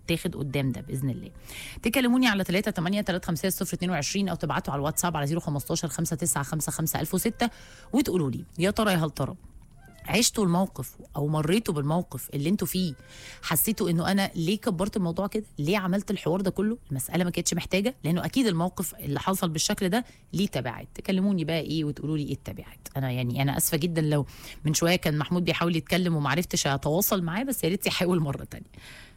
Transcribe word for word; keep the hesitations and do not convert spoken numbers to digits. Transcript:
تاخد قدام ده باذن الله. تكلموني على ثلاثة ثمانية ثلاثة خمسة صفر اتنين وعشرين او تبعتوا على الواتساب على صفر خمستاشر خمسة تسعة خمسة خمسة ألف وستة وتقولوا لي يا ترى يا هل ترى عشتوا الموقف او مريتوا بالموقف اللي انتوا فيه، حسيتوا انه انا ليه كبرت الموضوع كده؟ ليه عملت الحوار ده كله؟ المساله ما كانتش محتاجه، لانه اكيد الموقف اللي حصل بالشكل ده ليه تبعات. تكلموني بقى ايه وتقولوا لي ايه التبعات. انا يعني انا اسفه جدا لو من شويه كان محمود بيحاول يتكلم وما عرفتش اتواصل معاه، بس يا ريت يحاول مره ثانيه.